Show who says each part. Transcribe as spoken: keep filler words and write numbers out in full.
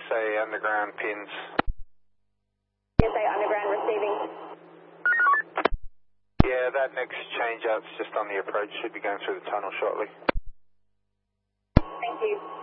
Speaker 1: A underground pins.
Speaker 2: C S A underground receiving.
Speaker 1: Yeah, that next change out's just on the approach. Should be going through the tunnel shortly.
Speaker 2: Thank you.